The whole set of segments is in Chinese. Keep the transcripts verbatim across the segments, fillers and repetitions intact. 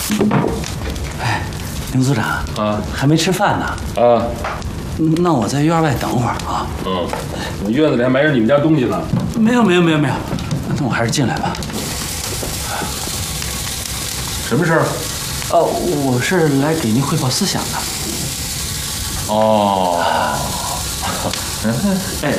哎，林组长啊，还没吃饭呢啊？那我在院外等会儿啊。 嗯，我院子里还埋着你们家东西呢。 没有没有没有没有，那我还是进来吧。 什么事儿？ 哦，我是来给您汇报思想的。 哦， 哎，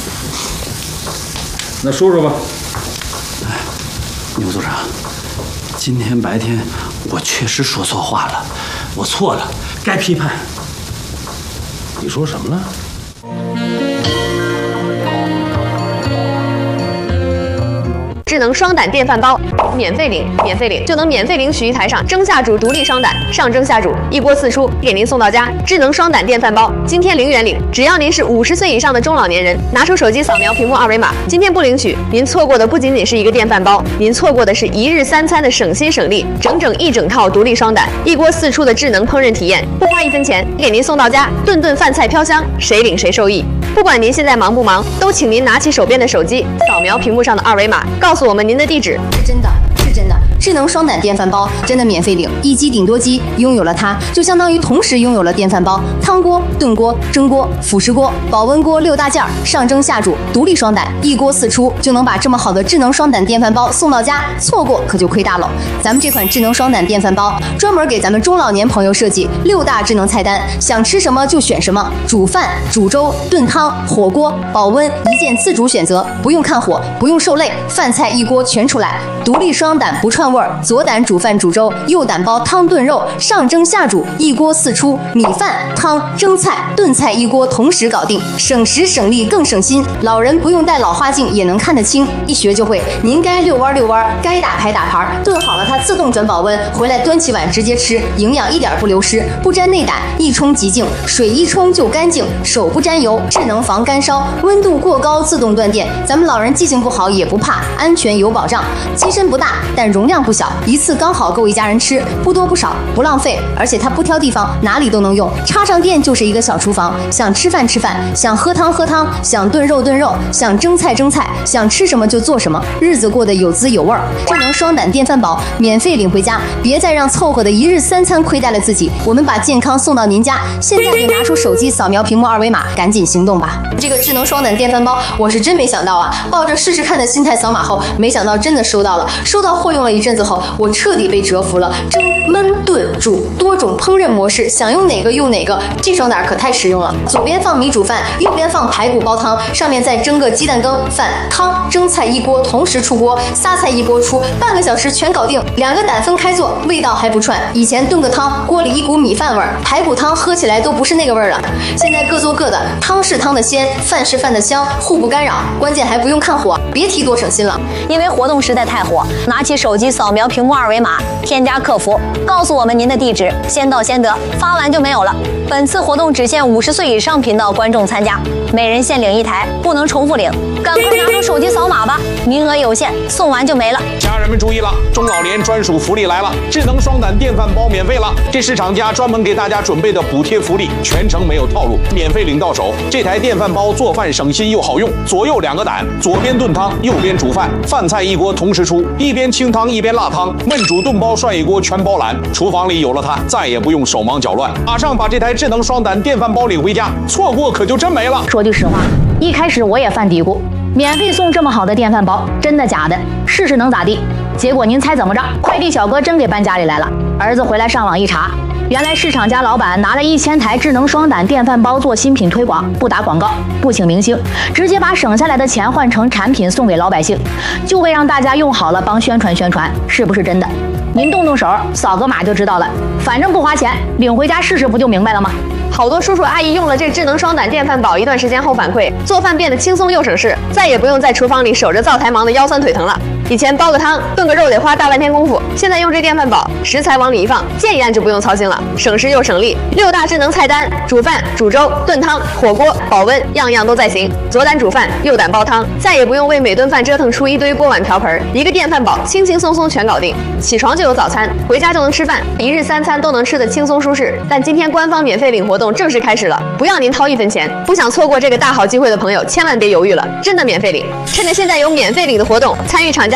那说说吧。 哎，牛组长，今天白天我确实说错话了，我错了，该批判。 你说什么了？ 智能双胆电饭煲免费领，免费领就能免费领取一台上蒸下煮独立双胆，上蒸下煮一锅四出，给您送到家。智能双胆电饭煲今天零元领，只要您是五十岁以上的中老年人，拿出手机扫描屏幕二维码，今天不领取，您错过的不仅仅是一个电饭煲，您错过的是一日三餐的省心省力，整整一整套独立双胆，一锅四出的智能烹饪体验，不花一分钱，给您送到家，顿顿饭菜飘香，谁领谁受益。不管您现在忙不忙，都请您拿起手边的手机，扫描屏幕上的二维码，告诉我们您的地址。 是真的，是真的。智能双胆电饭煲真的免费领，一机顶多机，拥有了它，就相当于同时拥有了电饭煲、汤锅、炖锅、蒸锅、辅食锅、保温锅六大件儿，上蒸下煮，独立双胆，一锅四出，就能把这么好的智能双胆电饭煲送到家，错过可就亏大了。咱们这款智能双胆电饭煲专门给咱们中老年朋友设计六大智能菜单，想吃什么就选什么，煮饭、煮粥、炖汤、火锅、保温，一键自主选择，不用看火，不用受累，饭菜一锅全出来。独立双胆不串味儿，左胆煮饭煮粥，右胆煲汤炖肉，上蒸下煮，一锅四出，米饭、汤、蒸菜、炖菜一锅同时搞定，省时省力更省心。老人不用戴老花镜也能看得清，一学就会。您该遛弯遛弯，该打牌打牌，炖好了它自动转保温，回来端起碗直接吃，营养一点不流失，不沾内胆，一冲即净，水一冲就干净，手不沾油，智能防干烧，温度过高自动断电，咱们老人记性不好也不怕，安全有保障。机身不大，但容量不小，一次刚好够一家人吃，不多不少，不浪费，而且它不挑地方，哪里都能用，插上电就是一个小厨房，想吃饭吃饭，想喝汤喝汤，想炖肉炖肉，想蒸菜蒸菜，想吃什么就做什么，日子过得有滋有味儿。智能双胆电饭煲免费领回家，别再让凑合的一日三餐亏待了自己，我们把健康送到您家，现在就拿出手机扫描屏幕二维码，赶紧行动吧。这个智能双胆电饭煲我是真没想到啊，抱着试试看的心态扫码后，没想到真的收到了，收到货用了一阵子后，我彻底被折服了。蒸、焖、炖、煮多种烹饪模式，想用哪个用哪个，这双胆可太实用了。左边放米煮饭，右边放排骨煲汤，上面再蒸个鸡蛋羹、饭、汤、蒸菜一锅同时出锅，仨菜一锅出，半个小时全搞定。两个胆分开做，味道还不串。以前炖个汤，锅里一股米饭味儿，排骨汤喝起来都不是那个味儿了。现在各做各的，汤是汤的鲜，饭是饭的香，互不干扰，关键还不用看火，别提多省心了。 因为活动实在太火，拿起手机扫描屏幕二维码，添加客服，告诉我们您的地址，先到先得，发完就没有了。本次活动只限五十岁以上频道观众参加，每人限领一台，不能重复领。赶快拿出手机扫码吧，名额有限，送完就没了。 家人们注意了，中老年专属福利来了，智能双胆电饭煲免费了，这是厂家专门给大家准备的补贴福利，全程没有套路，免费领到手。这台电饭煲做饭省心又好用，左右两个胆，左边炖汤，右边煮饭，饭菜一锅同时出，一边清汤一边辣汤，焖煮炖煲涮一锅全包揽。厨房里有了它，再也不用手忙脚乱，马上把这台智能双胆电饭煲领回家，错过可就真没了。 说句实话，一开始我也犯嘀咕，免费送这么好的电饭煲，真的假的？试试能咋地？结果您猜怎么着？快递小哥真给搬家里来了。儿子回来上网一查，原来市场家老板拿了一千台智能双胆电饭煲做新品推广，不打广告，不请明星，直接把省下来的钱换成产品送给老百姓，就为让大家用好了帮宣传宣传，是不是真的？您动动手，扫个码就知道了。反正不花钱，领回家试试不就明白了吗？ 好多叔叔阿姨用了这智能双胆电饭煲一段时间后反馈，做饭变得轻松又省事，再也不用在厨房里守着灶台忙得腰酸腿疼了。以前煲个汤、炖个肉得花大半天功夫，现在用这电饭煲，食材往里一放，键一按就不用操心了，省时又省力。六大智能菜单：煮饭、煮粥、炖汤、火锅、保温，样样都在行。左胆煮饭，右胆煲汤，再也不用为每顿饭折腾出一堆锅碗瓢盆，一个电饭煲轻轻松松全搞定。起床就有早餐，回家就能吃饭，一日三餐都能吃得轻松舒适。但今天官方免费领活动正式开始了，不要您掏一分钱。不想错过这个大好机会的朋友，千万别犹豫了，真的免费领！趁着现在有免费领的活动，参与厂家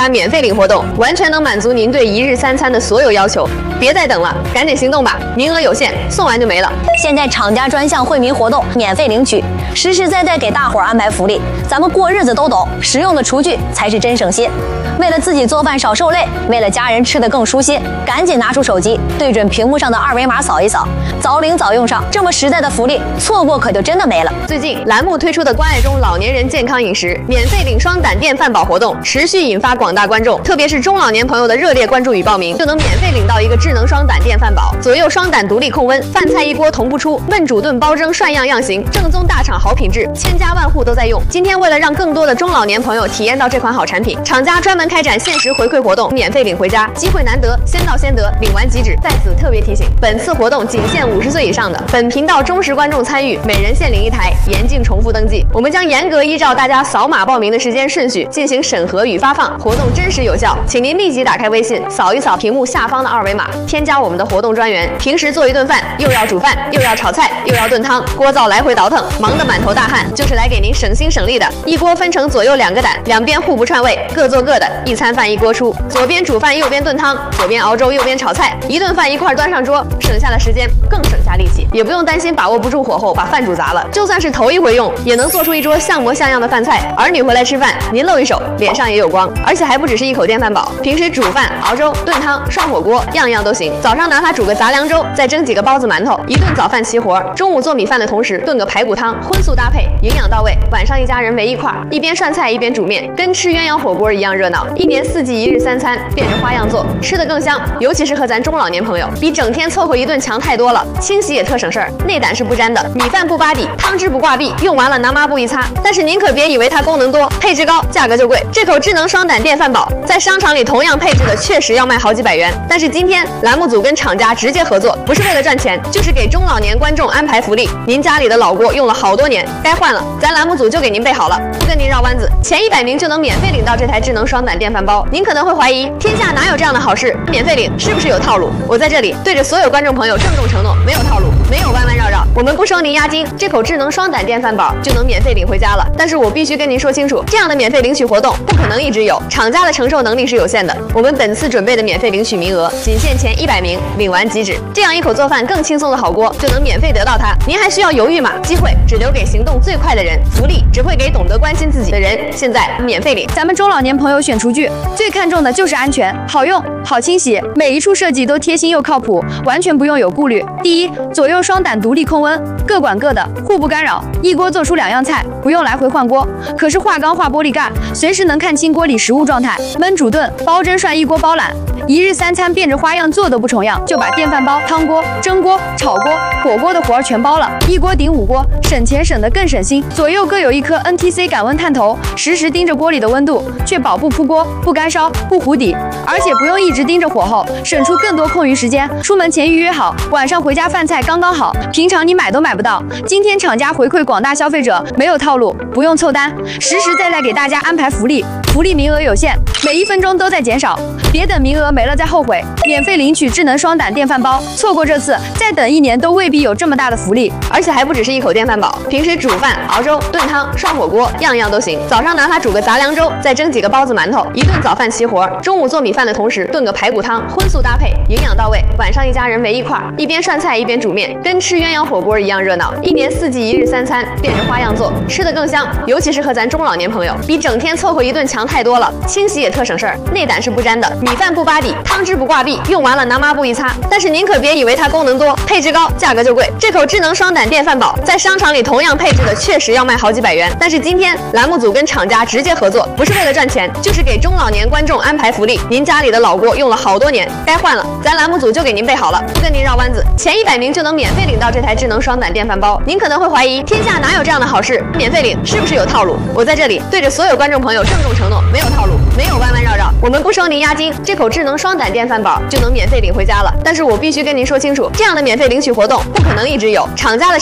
家免费领活动，完全能满足您对一日三餐的所有要求。别再等了，赶紧行动吧，名额有限，送完就没了。 现在厂家专项惠民活动免费领取，实实在在给大伙儿安排福利。咱们过日子都懂，实用的厨具才是真省心。为了自己做饭少受累，为了家人吃得更舒心，赶紧拿出手机，对准屏幕上的二维码扫一扫，早领早用上。这么实在的福利，错过可就真的没了。 最近栏目推出的关爱中老年人健康饮食免费领双胆电饭煲活动，持续引发广大观众，特别是中老年朋友的热烈关注与报名，就能免费领到一个智能双胆电饭煲，左右双胆独立控温，饭菜一锅同步出，焖煮炖煲蒸涮样样行，正宗大厂好品质，千家万户都在用。今天为了让更多的中老年朋友体验到这款好产品，厂家专门开展限时回馈活动，免费领回家，机会难得，先到先得，领完即止。在此特别提醒，本次活动仅限五十岁以上的本频道忠实观众参与，每人限领一台，严禁重复登记。我们将严格依照大家扫码报名的时间顺序进行审核与发放，活动真实有效，请您立即打开微信，扫一扫屏幕下方的二维码，添加我们的活动专员。平时做一顿饭，又要煮饭，又要炒菜，又要炖汤，锅灶来回倒腾，忙得满头大汗，就是来给您省心省力的。一锅分成左右两个胆，两边互不串味，各做各的，一餐饭一锅出，左边煮饭，右边炖汤，左边熬粥，右边炒菜，一顿饭一块端上桌，省下了时间，更省下力气，也不用担心把握不住火候把饭煮砸了。就算是头一回用，也能做出一桌像模像样的饭菜。儿女回来吃饭，您露一手，脸上也有光。而且还不只是一口电饭煲，平时煮饭、熬粥、炖汤、涮火锅，样样都行。早上拿它煮个杂粮粥，再蒸几个包子馒头，一顿早饭齐活。中午做米饭的同时炖个排骨汤，荤素搭配，营养到位。晚上一家人围一块儿，一边涮菜一边煮面，跟吃鸳鸯火锅一样热闹。一年四季一日三餐，变着花样做，吃得更香。尤其适合咱中老年朋友，比整天凑合一顿强太多了。清洗也特省事儿，内胆是不粘的，米饭不扒底，汤汁不挂壁，用完了拿抹布一擦。但是您可别以为它功能多，配置高，价格就贵。这口智能双胆电饭煲在商场里同样配置的确实要卖好几百元，但是今天栏目组跟厂家直接合作，不是为了赚钱，就是给中老年观众安排福利。您家里的老锅用了好多年，该换了，咱栏目组就给您备好了，不跟您绕弯子，前一百名就能免费领到这台智能双胆电饭煲。您可能会怀疑，天下哪有这样的好事？免费领是不是有套路？我在这里对着所有观众朋友郑重承诺，没有套路，没有弯弯绕绕，我们不收您押金，这口智能双胆电饭煲就能免费领回家了。但是我必须跟您说清楚，这样的免费领取活动不可能一直有，厂家的承受能力是有限的。我们本次准备的免费领取名额仅限前一百名，领完即止。这样一口做饭更轻松的好锅就能免费得到它，您还需要犹豫吗？机会只留给行动最快的人，福利只会给懂得关心自己的人。现在免费领。 咱们中老年朋友选厨具最看重的就是安全、好用、好清洗，每一处设计都贴心又靠谱，完全不用有顾虑。第一，左右双胆独立控温，各管各的，互不干扰，一锅做出两样菜，不用来回换锅。可是化钢化玻璃盖，随时能看清锅里食物状态。焖煮炖、煲蒸涮一锅包揽，一日三餐变着花样做都不重样，就把电饭煲、汤锅、蒸锅、炒锅、火锅的活儿全包了，一锅顶五锅，省钱省得更省心。左右各有一颗 N T C 感温探头，实时盯着锅里的温度，确保不扑锅、不干烧、不糊底，而且不用一直盯着火候，省出更多空余时间。出门前预约好，晚上回家饭菜刚刚好，平常你买都买不到。今天厂家回馈广大消费者，没有套路，不用凑单，实实在在给大家安排福利，福利名额有限，每一分钟都在减少，别等名额没了再后悔。免费领取智能双胆电饭煲，错过这次，再等一年都未必有这么大的福利。 而且还不只是一口电饭煲，平时煮饭、熬粥、炖汤、涮火锅，样样都行。早上拿它煮个杂粮粥，再蒸几个包子馒头，一顿早饭齐活。中午做米饭的同时炖个排骨汤，荤素搭配，营养到位。晚上一家人围一块儿，一边涮菜一边煮面，跟吃鸳鸯火锅一样热闹。一年四季一日三餐，变着花样做，吃得更香。尤其适合咱中老年朋友，比整天凑合一顿强太多了。清洗也特省事儿，内胆是不粘的，米饭不扒底，汤汁不挂壁，用完了拿抹布一擦。但是您可别以为它功能多，配置高，价格就贵。这口智能双胆电饭煲在商场里同样配置的确实要卖好几百元，但是今天栏目组跟厂家直接合作，不是为了赚钱，就是给中老年观众安排福利。您家里的老锅用了好多年，该换了，咱栏目组就给您备好了，不跟您绕弯子，前一百名就能免费领到这台智能双胆电饭煲。您可能会怀疑，天下哪有这样的好事？免费领是不是有套路？我在这里对着所有观众朋友郑重承诺，没有套路，没有弯弯绕绕，我们不收您押金，这口智能双胆电饭煲就能免费领回家了。但是我必须跟您说清楚，这样的免费领取活动不可能一直有，厂家的